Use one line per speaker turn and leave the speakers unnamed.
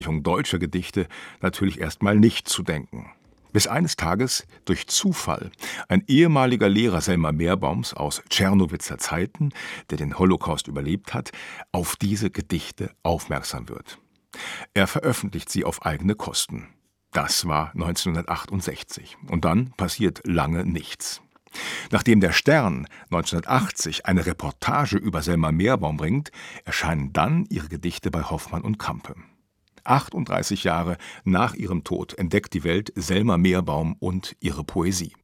deutscher Gedichte natürlich erstmal nicht zu denken. Bis eines Tages durch Zufall ein ehemaliger Lehrer Selma Meerbaums aus Tschernowitzer Zeiten, der den Holocaust überlebt hat, auf diese Gedichte aufmerksam wird. Er veröffentlicht sie auf eigene Kosten. Das war 1968. Und dann passiert lange nichts. Nachdem der Stern 1980 eine Reportage über Selma Meerbaum bringt, erscheinen dann ihre Gedichte bei Hoffmann und Campe. 38 Jahre nach ihrem Tod entdeckt die Welt Selma Meerbaum und ihre Poesie.